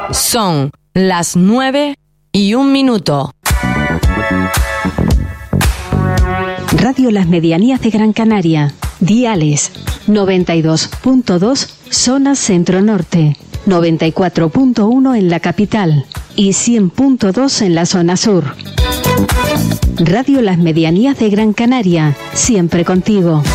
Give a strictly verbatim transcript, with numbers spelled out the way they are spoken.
Son las nueve y un minuto. Radio Las Medianías de Gran Canaria. Diales noventa y dos punto dos zona centro-norte, noventa y cuatro punto uno en la capital y cien punto dos en la zona sur. Radio Las Medianías de Gran Canaria, siempre contigo.